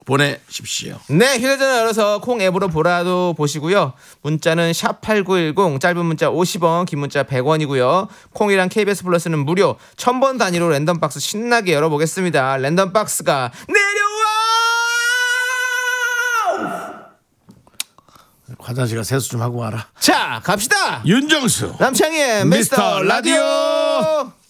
보내십시오. 네, 휴대전화 열어서 콩 앱으로 보라도 보시고요. 문자는 샵8910, 짧은 문자 50원, 긴 문자 100원이고요. 콩이랑 KBS 플러스는 무료. 1000번 단위로 랜덤박스 신나게 열어보겠습니다. 랜덤박스가 내려와! 화장실 가 세수 좀 하고 와라. 자, 갑시다. 윤정수 남창희의 미스터 라디오.